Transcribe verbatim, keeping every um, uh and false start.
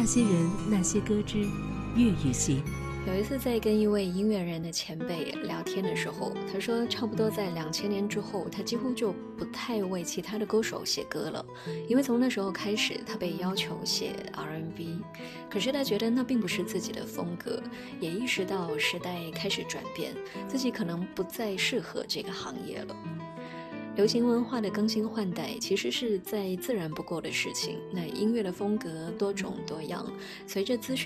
那些人，那些歌之粤语系。 有一次在跟一位音乐人的前辈聊天的时候，他说差不多在两千年之后，他几乎就不太为其他的歌手写歌了，因为从那时候开始他被要求写 R and B， 可是他觉得那并不是自己的风格，也意识到时代开始转变，自己可能不再适合这个行业了。流行文化的更新换代其实是再自然不过的事情，那音乐的风格多种多样，随着资讯